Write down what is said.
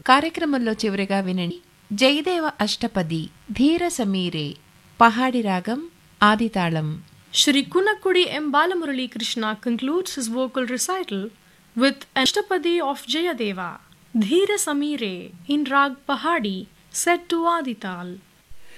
కార్యక్రమంలో చివరిగా వినండి జయదేవ అష్టపది ధీర సమీరే పహాడి రాగం ఆదితాళం. Shri Kunakkudi M. Balamurali Krishna concludes his vocal recital with Ashtapadi of Jayadeva, Dheera Samire in Rag Pahadi, set to Adital.